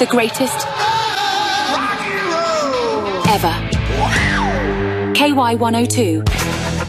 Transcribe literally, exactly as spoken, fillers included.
The greatest ever. K Y one oh two.